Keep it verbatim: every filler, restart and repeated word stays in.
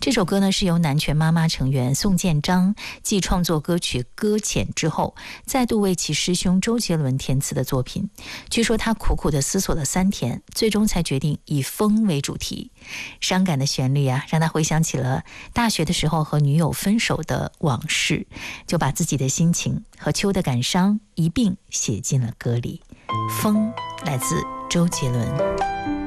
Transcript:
这首歌呢是由南拳妈妈成员宋建章继创作歌曲《搁浅》之后，再度为其师兄周杰伦填词的作品。据说他苦苦地思索了三天，最终才决定以风为主题。伤感的旋律啊，让他回想起了大学的时候和女友分手的往事，就把自己的心情和秋的感伤一并写进了歌里。风来自周杰伦。